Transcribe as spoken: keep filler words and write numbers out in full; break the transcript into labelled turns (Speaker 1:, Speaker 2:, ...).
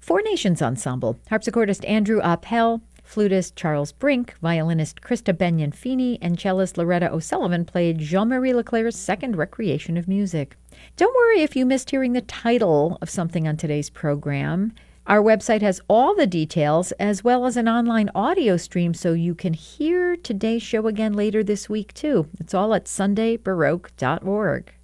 Speaker 1: Four Nations Ensemble, harpsichordist Andrew Appel, flutist Charles Brink, violinist Krista Benyon-Feeney, and cellist Loretta O'Sullivan played Jean-Marie Leclerc's second Recreation of Music. Don't worry if you missed hearing the title of something on today's program. Our website has all the details as well as an online audio stream so you can hear today's show again later this week too. It's all at sunday baroque dot org.